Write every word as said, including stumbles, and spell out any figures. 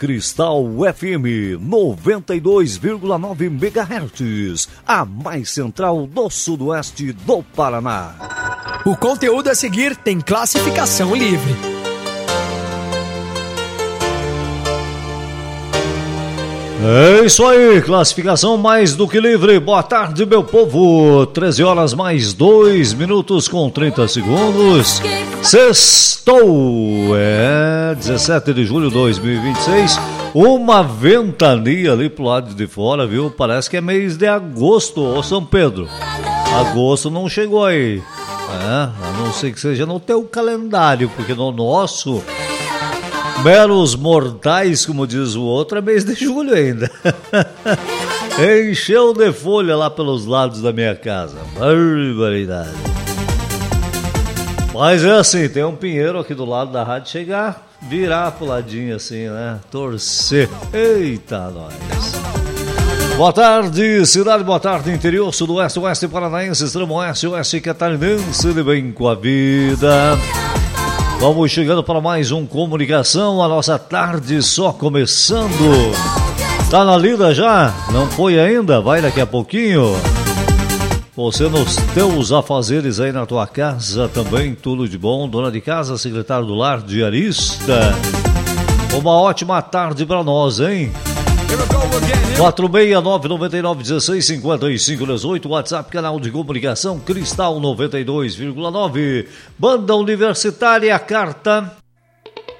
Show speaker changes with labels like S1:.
S1: Cristal F M noventa e dois vírgula nove megahertz, a mais central do sudoeste do Paraná.
S2: O conteúdo a seguir tem classificação livre.
S1: É isso aí, classificação mais do que livre. Boa tarde, meu povo. treze horas mais dois minutos com trinta segundos. Sextou, é dezessete de julho de dois mil e vinte e seis. Uma ventania ali pro lado de fora, viu? Parece que é mês de agosto, ô São Pedro. Agosto não chegou aí, é, a não ser que seja no teu calendário, porque no nosso, meros mortais, como diz o outro, é mês de julho ainda. Encheu de folha lá pelos lados da minha casa. Barbaridade. Mas é assim, tem um pinheiro aqui do lado da rádio, chegar, virar pro ladinho assim, né? Torcer. Eita, nós. Boa tarde, cidade, boa tarde, interior, sudoeste, oeste paranaense, extremo oeste, oeste catarinense, de bem com a vida. Vamos chegando para mais um Comunicação, a nossa tarde só começando. Tá na lida já? Não foi ainda? Vai daqui a pouquinho. Você nos teus afazeres aí na tua casa também, tudo de bom. Dona de casa, secretário do lar, diarista. Uma ótima tarde para nós, hein? quatro seis nove nove nove um seis cinco cinco um oito, WhatsApp, canal de comunicação Cristal noventa e dois vírgula nove. Banda Universitária, carta